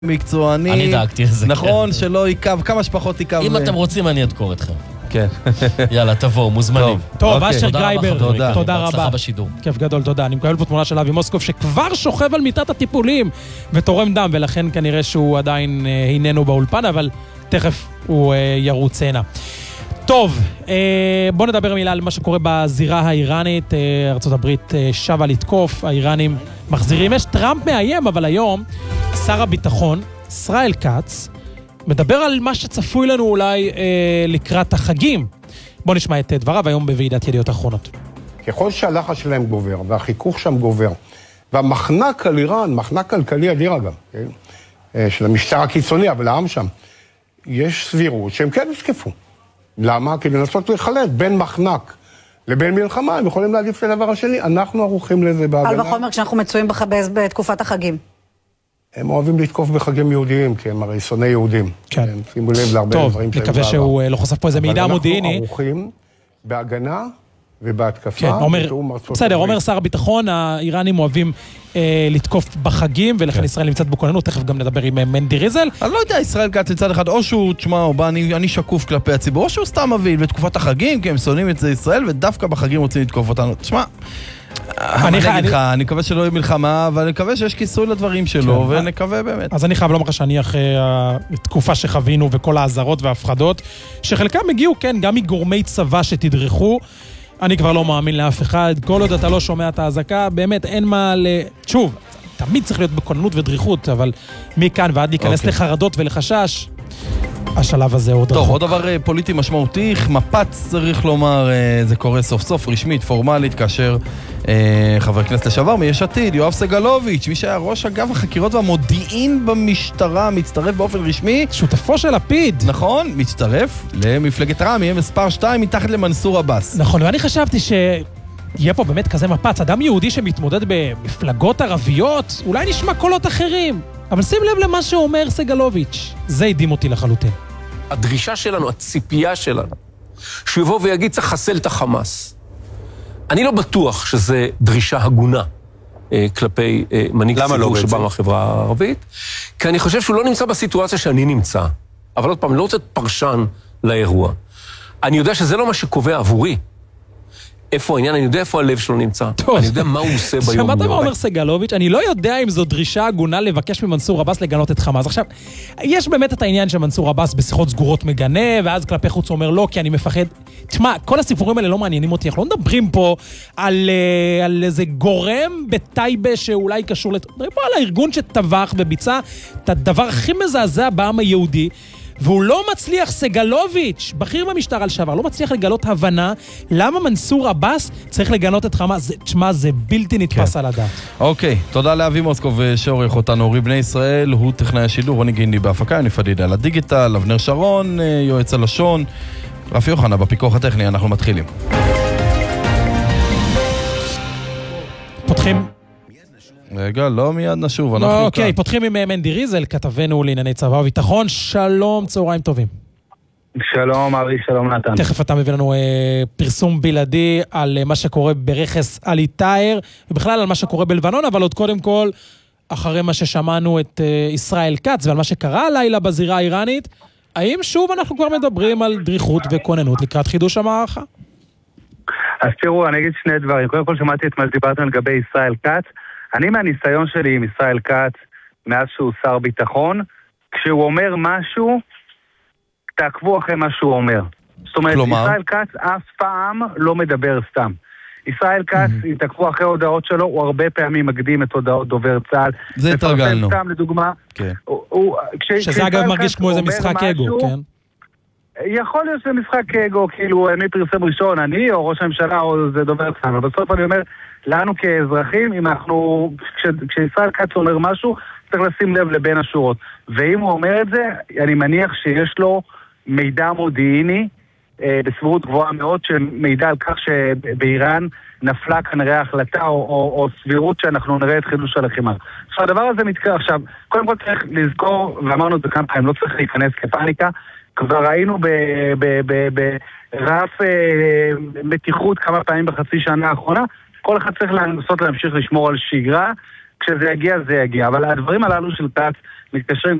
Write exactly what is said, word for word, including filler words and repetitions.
מקצועני. אני דאגתי לזה. נכון, שלא יקב, כמה שפחות יקב. אם אתם רוצים, אני אדקור אתכם. כן. יאללה, תבואו, מוזמנים. טוב, אשר גרייבר, תודה רבה. הצלחה בשידור. כיף גדול, תודה. אני מקבל פה תמונה של אבי מוסקוב, שכבר שוכב על מיטת הטיפולים ותורם דם, ולכן כנראה שהוא עדיין איננו באולפן, אבל תכף הוא ירוץ הנה. טוב, בואו נדבר מילה על מה שקורה בזירה האיראנית. ארצות הברית שבה לתקוף, האיראנים מחזירים. יש טראמפ מאיים, אבל היום שר הביטחון, ישראל כץ, מדבר על מה שצפוי לנו אולי אה, לקראת החגים. בואו נשמע את דבריו היום בוועידת ידיעות אחרונות. ככל שהלחץ שלהם גובר, והחיכוך שם גובר, והמחנק על איראן, מחנק כלכלי אדיר אגב, כן? של המשטר הקיצוני, אבל העם שם, יש סבירות שהם כן ישקפו. למה? כדי לנסות לחלט בין מחנק לבין מלחמה, הם יכולים להעדיף לדבר השני, אנחנו ערוכים לזה בהגנה. על וחומר כשאנחנו מצויים בחבז בתקופת החגים. הם אוהבים לתקוף בחגים יהודיים, כי הם הרי שונאי יהודים. כן. הם שימו לב להרבה טוב, דברים טוב, נקווה שהוא לא חושף פה איזה מידע מודיעיני. אבל אנחנו ערוכים בהגנה ובהתקפה. כן, אומר, בסדר, אומר שר הביטחון, האיראנים אוהבים אה, לתקוף בחגים, ולכן כן. ישראל נמצאת בכוננות, תכף גם נדבר עם מנדי ריזל. אני לא יודע, ישראל כץ מצד אחד, או שהוא, תשמע, או בא, אני, אני שקוף כלפי הציבור, או שהוא סתם מביא בתקופת החגים, כי הם שונאים את זה ישראל, ודווקא בחגים רוצים לתקוף אותנו. תשמע, אני אגיד לך, אני מקווה שלא יהיה מלחמה, אבל אני מקווה שיש כיסוי לדברים שלו, ונקווה באמת. אז אני חייב לומר לך שאני אחרי התקופה שחווינו וכל העזרות וההפחדות, שחלקם הגיעו, כן, גם מגורמי צבא שתדרכו, אני כבר לא מאמין לאף אחד, כל עוד אתה לא שומע את ההזקה, באמת אין מה ל... שוב, תמיד צריך להיות בכוננות ודריכות, אבל מכאן ועד להיכנס לחרדות ולחשש, השלב הזה עוד טוב, רחוק. עוד דבר פוליטי משמעותי, מפץ צריך לומר, זה קורה סוף סוף, רשמית, פורמלית, כאשר אה, חבר כנסת לשעבר מיש עתיד, יואב סגלוביץ', מי שהיה ראש אגף החקירות והמודיעין במשטרה, מצטרף באופן רשמי. שותפו של לפיד. נכון, מצטרף למפלגת רע"מ, יהיה מספר שתיים מתחת למנסור עבאס. נכון, ואני חשבתי ש... יהיה פה באמת כזה מפץ, אדם יהודי שמתמודד במפלגות ערביות, אולי נשמע קולות אחרים. אבל שים לב למה שאומר סגלוביץ', זה הדהים אותי לחלוטין. הדרישה שלנו, הציפייה שלנו, שהוא יבוא ויגיד צריך לחסל את החמאס. אני לא בטוח שזה דרישה הגונה אה, כלפי אה, מנהיג ציבור שבא מהחברה הערבית, כי אני חושב שהוא לא נמצא בסיטואציה שאני נמצא. אבל עוד פעם, אני לא רוצה להיות פרשן לאירוע. אני יודע שזה לא מה שקובע עבורי. איפה העניין? אני יודע איפה הלב שלו נמצא. טוב. אני יודע מה הוא עושה ביום יום. שמעת מה אומר סגלוביץ'? אני לא יודע אם זו דרישה הגונה לבקש ממנסור עבאס לגנות את חמאס. עכשיו, יש באמת את העניין שמנסור עבאס בשיחות סגורות מגנה, ואז כלפי חוץ הוא אומר לא, כי אני מפחד. תשמע, כל הסיפורים האלה לא מעניינים אותי. אנחנו לא מדברים פה על, על איזה גורם בטייבה שאולי קשור לת... מדברים פה על הארגון שטבח וביצע את הדבר הכי מזעזע בעם היהודי, והוא לא מצליח, סגלוביץ', בכיר במשטרה לשעבר, לא מצליח לגלות הבנה למה מנסור עבאס צריך לגנות את חמאס. תשמע, זה בלתי נתפס על הדעת. אוקיי, תודה לאבי מוסקוב שעורך אותנו. אורי בני ישראל, הוא טכנאי השידור, רוני גיני בהפקה, אני פדידה על הדיגיטל, אבנר שרון, יועץ הלשון, רפי יוחנה בפיקוח הטכני, אנחנו מתחילים. פותחים... רגע, לא מיד נשוב, אנחנו כאן. אוקיי, פותחים עם מנדי ריזל, כתבנו לענייני צבא וביטחון. שלום, צהריים טובים. שלום, ארי, שלום נתן. תכף אתה מביא לנו אה, פרסום בלעדי על אה, מה שקורה ברכס עלי טאהר, ובכלל על מה שקורה בלבנון, אבל עוד קודם כל, אחרי מה ששמענו את אה, ישראל כץ ועל מה שקרה הלילה בזירה האיראנית, האם שוב אנחנו כבר מדברים על דריכות וכוננות לקראת חידוש המערכה? אז תראו, אני אגיד שני דברים. קודם כל שמעתי את מה שדיברתם לגבי ישראל כץ. אני מהניסיון שלי עם ישראל כץ, מאז שהוא שר ביטחון, כשהוא אומר משהו, תעקבו אחרי מה שהוא אומר. זאת אומרת, כלומר? ישראל כץ אף פעם לא מדבר סתם. ישראל כץ, mm-hmm. אם תעקבו אחרי הודעות שלו, הוא הרבה פעמים מקדים את הודעות דובר צה"ל. זה התרגלנו. סתם, לדוגמה. כן. הוא, הוא, כש, שזה אגב מרגיש כמו איזה משחק משהו, אגו, כן? יכול להיות שזה משחק אגו, כאילו מי פרסם ראשון, אני או ראש הממשלה או זה דובר צה"ל. אבל בסוף אני אומר, לנו כאזרחים, אם אנחנו, כש, כשישראל כץ אומר משהו, צריך לשים לב לבין השורות. ואם הוא אומר את זה, אני מניח שיש לו מידע מודיעיני, אה, בסבירות גבוהה מאוד, שמידע על כך שבאיראן נפלה כנראה החלטה, או, או, או סבירות שאנחנו נראה את חידוש הלחימה. עכשיו, הדבר הזה מתקרא, עכשיו, קודם כל צריך לזכור, ואמרנו את זה כמה פעמים, לא צריך להיכנס כפניקה, כבר ראינו ברף אה, מתיחות כמה פעמים בחצי שנה האחרונה, כל אחד צריך לנסות להמשיך לשמור על שגרה, כשזה יגיע, זה יגיע. אבל הדברים הללו של כץ מתקשרים